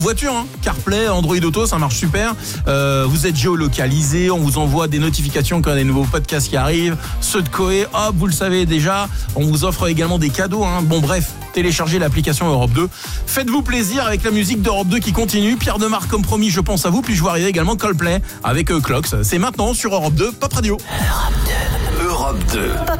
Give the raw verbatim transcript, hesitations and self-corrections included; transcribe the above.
Voiture, hein, CarPlay, Android Auto, ça marche super. Euh, vous êtes géolocalisé, on vous envoie des notifications quand il y a des nouveaux podcasts qui arrivent. Ceux de Koé, hop, vous le savez déjà. On vous offre également des cadeaux. Hein. Bon, bref, téléchargez l'application Europe deux. Faites-vous plaisir avec la musique d'Europe deux qui continue. Pierre Demar, comme promis, je pense à vous. Puis je vois arriver également Coldplay avec euh, Clocks. C'est maintenant sur Europe deux, Pop Radio. Europe deux. Europe deux. Pop